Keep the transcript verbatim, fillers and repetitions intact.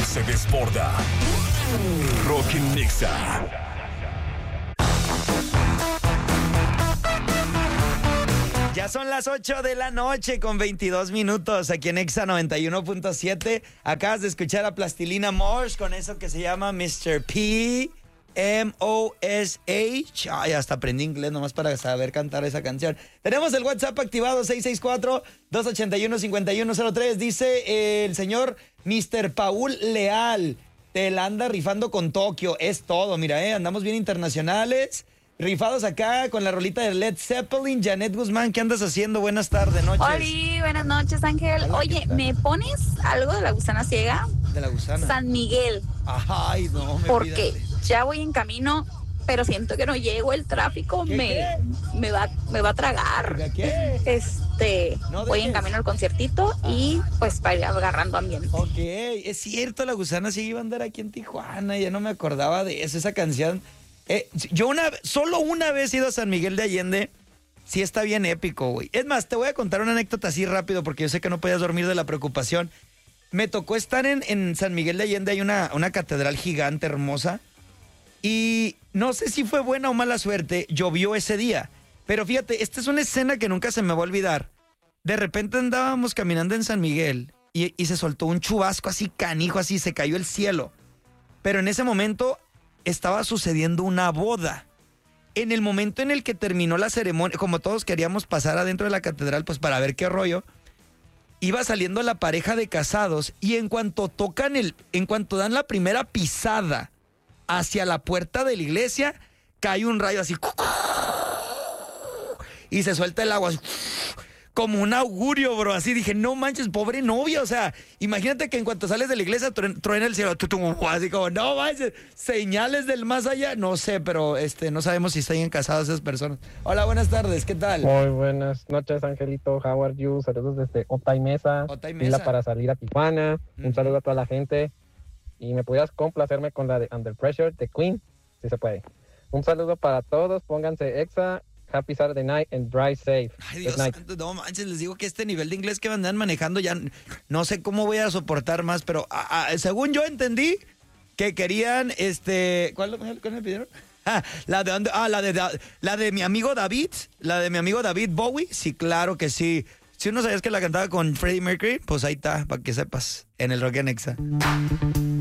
se desborda. Rock en Nexa. Ya son las ocho de la noche con veintidós minutos aquí en Exa noventa y uno punto siete. Acabas de escuchar a Plastilina Mosh con eso que se llama mister P. M O S H. Ay, hasta aprendí inglés nomás para saber cantar esa canción. Tenemos el WhatsApp activado seis seis cuatro, dos ocho uno, cinco uno cero tres. Dice eh, el señor mister Paul Leal. Te la anda rifando con Tokio. Es todo, mira, eh, andamos bien internacionales. Rifados acá con la rolita de Led Zeppelin. Janet Guzmán, ¿qué andas haciendo? Buenas tardes, noches. Hola, buenas noches, Ángel. Hola, Oye, ¿me pones algo de La Gusana Ciega? De La Gusana. San Miguel. Ay, no, me Porque pidas. ya voy en camino, pero siento que no llego. El tráfico ¿Qué, me, qué? me, va, me va a tragar. ¿De qué? Este, No voy dejes. en camino al conciertito y pues para ir agarrando ambiente. Ok, es cierto, La Gusana sí iba a andar aquí en Tijuana. Ya no me acordaba de eso, esa canción. Eh, yo una solo una vez he ido a San Miguel de Allende. Sí está bien épico, güey. Es más, te voy a contar una anécdota así rápido porque yo sé que no podías dormir de la preocupación. Me tocó estar en, en San Miguel de Allende. Hay una, una catedral gigante, hermosa. Y no sé si fue buena o mala suerte, llovió ese día. Pero fíjate, esta es una escena que nunca se me va a olvidar. De repente andábamos caminando en San Miguel y, y se soltó un chubasco así canijo, así se cayó el cielo. Pero en ese momento estaba sucediendo una boda. En el momento en el que terminó la ceremonia, como todos queríamos pasar adentro de la catedral, pues para ver qué rollo, iba saliendo la pareja de casados y en cuanto tocan el, en cuanto dan la primera pisada hacia la puerta de la iglesia, cae un rayo así y se suelta el agua así, como un augurio, bro. Así dije, no manches, pobre novia. O sea, imagínate que en cuanto sales de la iglesia truen- truena el cielo. Así como, no manches, señales del más allá. No sé, pero este, no sabemos si están casadas esas personas. Hola, buenas tardes, ¿qué tal? Muy buenas noches, Angelito. How are you? Saludos desde Otay Mesa. Otay Fila Mesa. para salir a Tijuana. Ujú. Un saludo a toda la gente. Y me pudieras complacerme con la de Under Pressure de Queen, si se puede. Un saludo para todos. Pónganse Exa. Happy Saturday night and drive safe. Ay, Dios Good night. santo, no manches, les digo que este nivel de inglés que me andan manejando ya no sé cómo voy a soportar más, pero a, a, según yo entendí que querían, este, ¿cuál, cuál me pidieron? Ah, la de, ah, la de, la de mi amigo David, la de mi amigo David Bowie, sí, claro que sí. Si uno sabías que la cantaba con Freddie Mercury, pues ahí está, para que sepas, en el Rock en Exa.